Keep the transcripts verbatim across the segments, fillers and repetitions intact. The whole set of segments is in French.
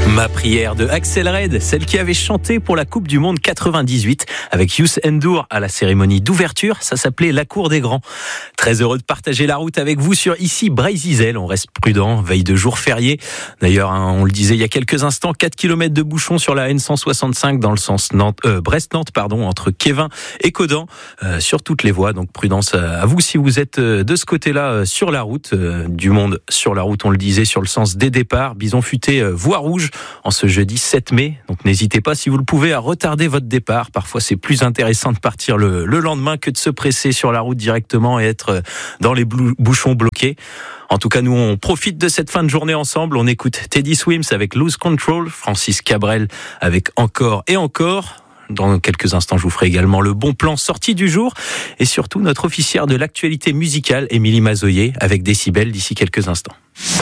Ma prière de Axel Red, celle qui avait chanté pour la Coupe du Monde quatre-vingt-dix-huit avec Youth N'Dour à la cérémonie d'ouverture. Ça s'appelait La Cour des Grands. Très heureux de partager la route avec vous sur ici Bray-Zizel. On reste prudent, veille de jour férié. D'ailleurs, hein, on le disait il y a quelques instants, quatre kilomètres de bouchons sur la N cent soixante-cinq dans le sens Nantes, euh, Brest-Nantes, pardon, entre Kévin et Caudan, euh, sur toutes les voies. Donc prudence à vous si vous êtes de ce côté-là euh, sur la route. Euh, du monde sur la route, on le disait, sur le sens des départs. Bison futé, euh, voie rouge en ce jeudi sept mai. Donc n'hésitez pas, si vous le pouvez, à retarder votre départ. Parfois, c'est plus intéressant de partir le, le lendemain que de se presser sur la route directement et être dans les bouchons bloqués. En tout cas, nous, on profite de cette fin de journée ensemble. On écoute Teddy Swims avec Lose Control, Francis Cabrel avec Encore et Encore. Dans quelques instants, je vous ferai également le bon plan sortie du jour et surtout notre officière de l'actualité musicale, Émilie Mazoyer, avec Décibel d'ici quelques instants.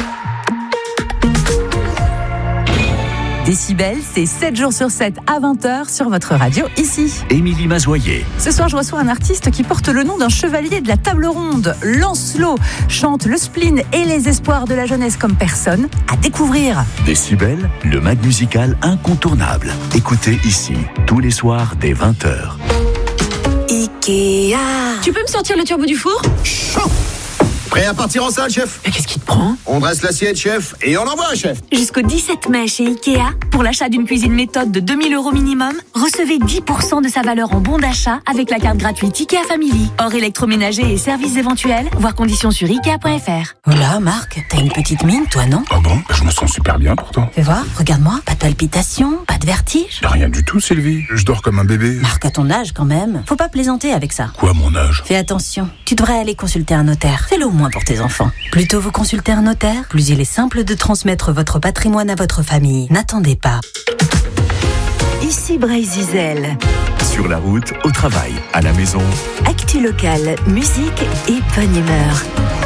Décibel, c'est sept jours sur sept à vingt heures sur votre radio ici. Émilie Mazoyer. Ce soir, je reçois un artiste qui porte le nom d'un chevalier de la table ronde. Lancelot chante le spleen et les espoirs de la jeunesse comme personne. À découvrir. Décibel, le mag musical incontournable. Écoutez ici, tous les soirs dès vingt heures. Ikea. Tu peux me sortir le turbo du four ? Chaud. Prêt à partir en salle, chef ? Mais qu'est-ce qui te prend ? On dresse l'assiette, chef, et on envoie, chef. Jusqu'au dix-sept mai chez Ikea, pour l'achat d'une cuisine méthode de deux mille euros minimum, recevez dix pour cent de sa valeur en bon d'achat avec la carte gratuite Ikea Family. Hors électroménager et services éventuels, voir conditions sur ikea point f r. Oh là, Marc, t'as une petite mine, toi, non ? Ah bon ? Je me sens super bien pourtant. Fais voir, regarde-moi, pas de palpitations, pas de vertige ? Rien du tout, Sylvie. Je dors comme un bébé. Marc, à ton âge quand même, faut pas plaisanter avec ça. Quoi, mon âge ? Fais attention, tu devrais aller consulter un notaire. Fais-le au moins pour tes enfants. Plus tôt vous consultez un notaire, plus il est simple de transmettre votre patrimoine à votre famille. N'attendez pas. Ici Bray-Zizel. Sur la route, au travail, à la maison. Actu locale, musique et bonne humeur.